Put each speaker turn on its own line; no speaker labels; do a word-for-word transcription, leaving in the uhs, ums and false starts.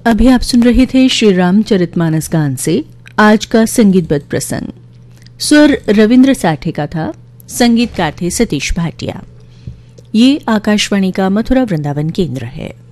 अभी आप सुन रहे थे श्री रामचरितमानस गान से आज का संगीतबद्ध प्रसंग। स्वर रविंद्र साठे का था, संगीतकार थे सतीश भाटिया। ये आकाशवाणी का मथुरा वृंदावन केंद्र है।